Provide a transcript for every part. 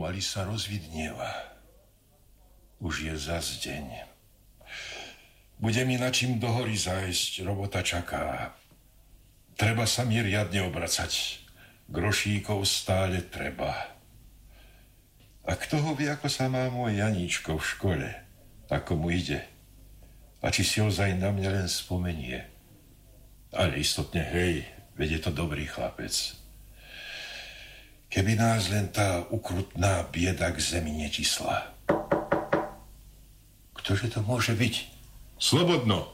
pomaly sa rozvidnieva. Už je zas deň. Bude mi na čím do hory zájsť, robota čaká. Treba sa mi riadne obracať. Grošíkov stále treba. A kto ho vie, ako sa má môj Janíčko v škole? Ako mu ide? A či si ozaj na mňa len spomenie? Ale istotne, hej, veď je to dobrý chlapec. Keby nás len tá ukrutná bieda k zemi netisla. Ktože to môže byť? Slobodno.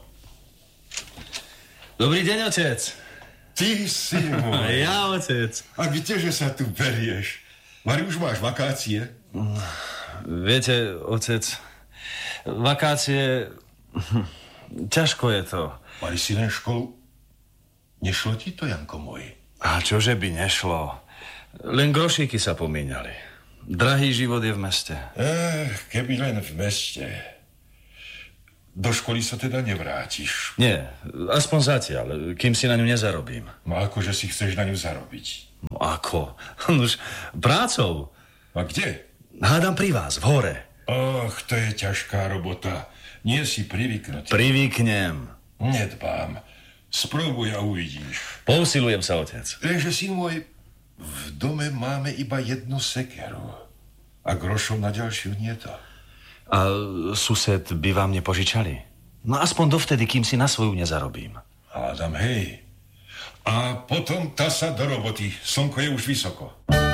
Dobrý deň, otec. Ty si môj. Ja, otec. A kdeže sa tu berieš? Mari, už máš vakácie? Viete, otec, vakácie... Ťažko je to. Mali si len školu? Nešlo ti to, Janko môj? A čože by nešlo? Len grošíky sa pomíňali. Drahý život je v meste. Keby len v meste. Do školy sa teda nevrátiš? Nie, aspoň zatiaľ, kým si na ňu nezarobím. No akože si chceš na ňu zarobiť? No ako? Už prácou. A kde? Hádam pri vás, v hore. To je ťažká robota. Nie si privyknutý. Privyknem. Nedbám. Spróbuj a uvidíš. Pousilujem sa, otec. Lenže, syn môj, v dome máme iba jednu sekeru. A grošov na ďalšiu nie to. A sused by vám nepožičali? No aspoň dovtedy, kým si na svoju nezarobím. Hádam, hej. A potom tá sa do roboty. Slnko je už vysoko.